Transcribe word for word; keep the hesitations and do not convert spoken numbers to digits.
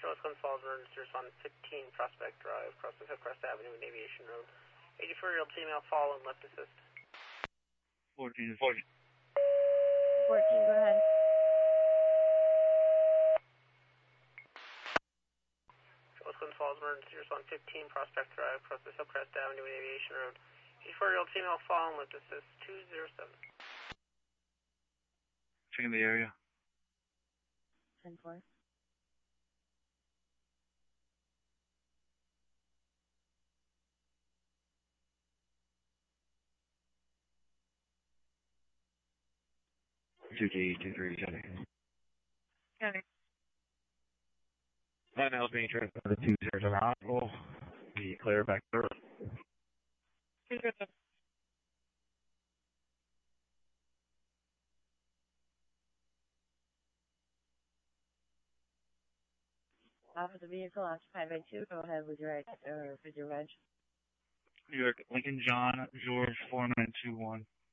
Charles Gonzalez, emergency response fifteen Prospect Drive, across the Hillcrest Avenue and Aviation Road. eighty-four-year-old female, fall and left assist. fourteen is fourteen. fourteen, go ahead. Charles Gonzalez, emergency response fifteen Prospect Drive, across the Hillcrest Avenue and Aviation Road. eighty-four-year-old female, fall and left assist two zero seven. Checking the area. ten four. two G two three seven. Okay. Nine L's being transferred to the two zero seven hospital. Be clear back to the two zero seven. Off of the vehicle occupied by two, go ahead with your, uh, with your reg. New York, Lincoln John, George four nine two one.